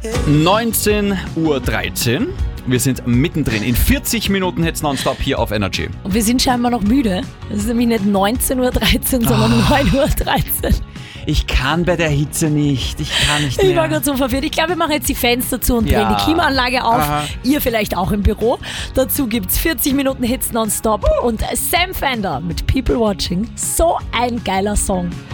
19:13 Uhr. Wir sind mittendrin. In 40 Minuten Hits nonstop hier auf Energy. Und wir sind scheinbar noch müde. Es ist nämlich nicht 19:13 Uhr, sondern 9:13 Uhr. Ich kann bei der Hitze nicht. Ich kann nicht mehr. Ich war gerade so verwirrt. Ich glaube, wir machen jetzt die Fenster zu und drehen die Klimaanlage auf. Aha. Ihr vielleicht auch im Büro. Dazu gibt's 40 Minuten Hits nonstop und Sam Fender mit People Watching. So ein geiler Song.